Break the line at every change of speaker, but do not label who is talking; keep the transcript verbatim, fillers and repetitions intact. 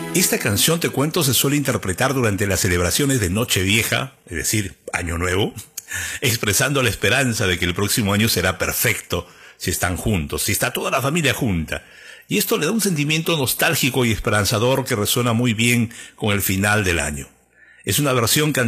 Esta canción, te cuento, se suele interpretar durante las celebraciones de Nochevieja, es decir, Año Nuevo, expresando la esperanza de que el próximo año será perfecto si están juntos, si está toda la familia junta. Y esto le da un sentimiento nostálgico y esperanzador que resuena muy bien con el final del año. Es una versión